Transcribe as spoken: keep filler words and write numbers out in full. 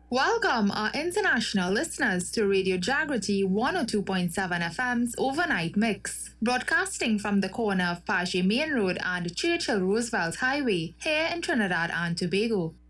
Welcome our international listeners to Radio Jagrati one oh two point seven F M's Overnight Mix, broadcasting from the corner of Paget Main Road and Churchill Roosevelt Highway here in Trinidad and Tobago.